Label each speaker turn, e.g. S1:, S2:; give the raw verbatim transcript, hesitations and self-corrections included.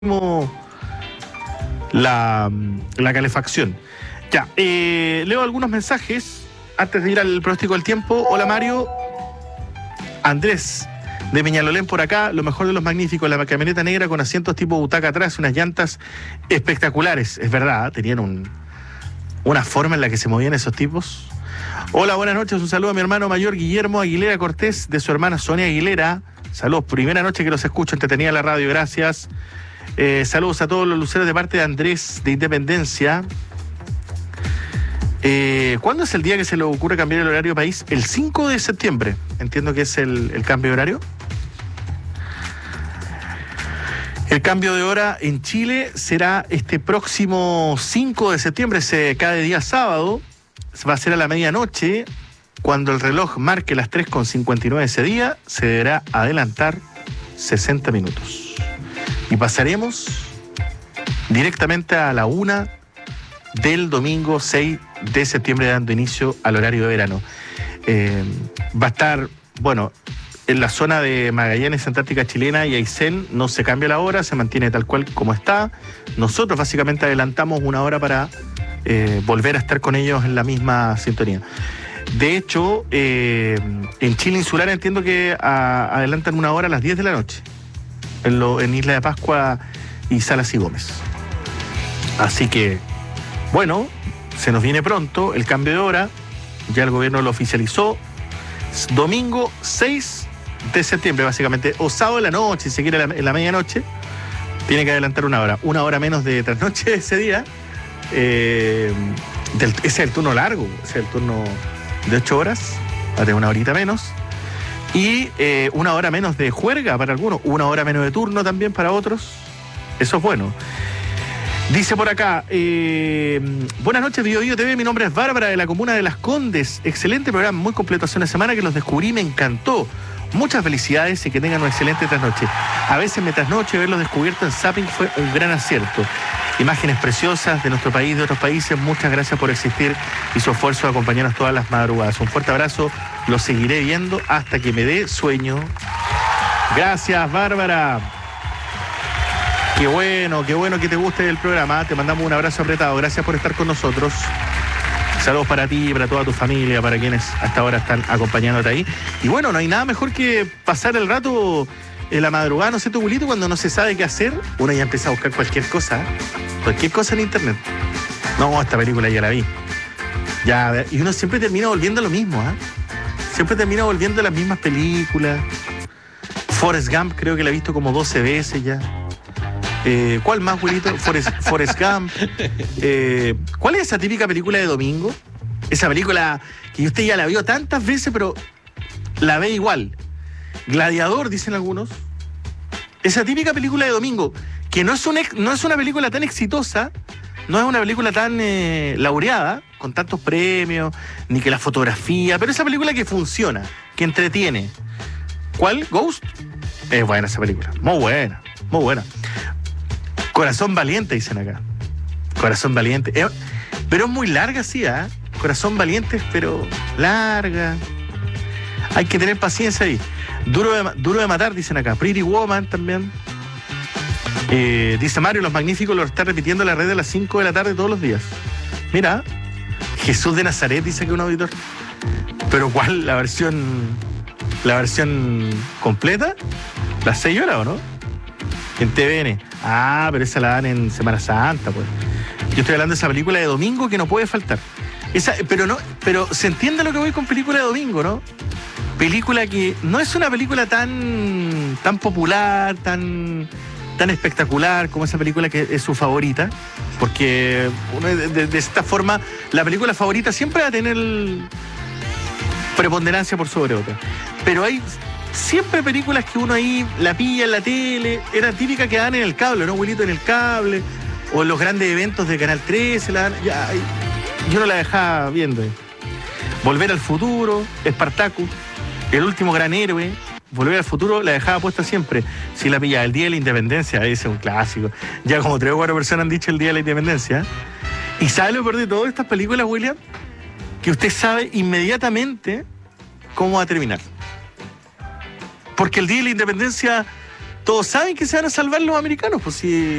S1: la, la calefacción. Ya, eh, leo algunos mensajes antes de ir al pronóstico del tiempo. Hola Mario, Andrés de Peñalolén por acá, lo mejor de los magníficos, la camioneta negra con asientos tipo butaca atrás, unas llantas espectaculares. Es verdad, tenían un, una forma en la que se movían esos tipos. Hola, buenas noches, un saludo a mi hermano mayor Guillermo Aguilera Cortés, de su hermana Sonia Aguilera. Saludos, primera noche que los escucho, entretenida en la radio, gracias. Eh, saludos a todos los luceros de parte de Andrés de Independencia. Eh, ¿Cuándo es el día que se le ocurre cambiar el horario país? El cinco de septiembre, entiendo que es el, el cambio de horario. El cambio de hora en Chile será este próximo cinco de septiembre, se cae día sábado, va a ser a la medianoche. Cuando el reloj marque las tres con cincuenta y nueve ese día, se deberá adelantar sesenta minutos. Y pasaremos directamente a la una del domingo seis de septiembre, dando inicio al horario de verano. Eh, va a estar, bueno, en la zona de Magallanes, Antártica Chilena y Aysén no se cambia la hora, se mantiene tal cual como está. Nosotros básicamente adelantamos una hora para eh, volver a estar con ellos en la misma sintonía. De hecho, eh, en Chile insular entiendo que a, adelantan una hora a las diez de la noche. En, lo, en Isla de Pascua y Salas y Gómez. Así que, bueno, se nos viene pronto el cambio de hora. Ya el gobierno lo oficializó. Domingo seis de septiembre, básicamente, o sábado en la noche, si se quiere en la, en la medianoche, tiene que adelantar una hora. Una hora menos de trasnoche ese día. Eh, del, ese es el turno largo, ese es el turno de ocho horas, va a tener una horita menos. Y eh, una hora menos de juerga para algunos, una hora menos de turno también para otros. Eso es bueno. Dice por acá, eh, buenas noches, Bio Bio T V, mi nombre es Bárbara de la comuna de Las Condes. Excelente programa, muy completo hace una semana que los descubrí, me encantó. Muchas felicidades y que tengan una excelente trasnoche. A veces me trasnoche, verlos descubierto en Zapping fue un gran acierto. Imágenes preciosas de nuestro país, de otros países. Muchas gracias por existir y su esfuerzo de acompañarnos todas las madrugadas. Un fuerte abrazo, los seguiré viendo hasta que me dé sueño. Gracias, Bárbara. Qué bueno, qué bueno que te guste el programa. Te mandamos un abrazo apretado. Gracias por estar con nosotros. Saludos para ti, para toda tu familia, para quienes hasta ahora están acompañándote ahí. Y bueno, no hay nada mejor que pasar el rato en la madrugada, ¿no sé, tu abuelito? Cuando no se sabe qué hacer, uno ya empieza a buscar cualquier cosa, ¿eh? Cualquier cosa en internet. No, esta película ya la vi. Ya, y uno siempre termina volviendo a lo mismo, ¿eh? Siempre termina volviendo a las mismas películas. Forrest Gump creo que la he visto como doce veces ya. Eh, ¿Cuál más, abuelito? Forrest, Forrest Gump. Eh, ¿Cuál es esa típica película de domingo? Esa película que usted ya la vio tantas veces, pero la ve igual. Gladiador, dicen algunos. Esa típica película de domingo, que no es, un, no es una película tan exitosa, no es una película tan eh, laureada, con tantos premios, ni que la fotografía, pero esa película que funciona, que entretiene. ¿Cuál? ¿Ghost? Es buena esa película, muy buena, muy buena. Corazón Valiente, dicen acá. Corazón Valiente. Eh, pero es muy larga, sí, ¿eh? Corazón Valiente, pero larga. Hay que tener paciencia ahí. Duro de, duro de matar, dicen acá. Pretty Woman también. Eh, dice Mario, Los Magníficos lo está repitiendo en la red a las cinco de la tarde todos los días. Mira, Jesús de Nazaret, dice que un auditor. ¿Pero cuál? ¿La versión la versión completa? ¿Las seis horas o no? En T V N. Ah, pero esa la dan en Semana Santa, pues. Yo estoy hablando de esa película de domingo que no puede faltar. Esa, pero no, pero se entiende lo que voy con película de domingo, ¿no? Película que no es una película tan, tan popular, tan, tan espectacular como esa película que es su favorita, porque de, de, de esta forma la película favorita siempre va a tener preponderancia por sobre otra. Pero hay siempre películas que uno ahí la pilla en la tele, era típica que dan en el cable, ¿no, abuelito? En el cable, o en los grandes eventos de Canal trece, la dan, ya, yo no la dejaba viendo. Volver al Futuro, Espartacus, El Último Gran Héroe, Volver al Futuro, la dejaba puesta siempre. Si la pillaba, El Día de la Independencia, ese es un clásico. Ya como tres o cuatro personas han dicho El Día de la Independencia. ¿Y sabe lo peor de todas estas películas, William? Que usted sabe inmediatamente cómo va a terminar. Porque el Día de la Independencia todos saben que se van a salvar los americanos, pues si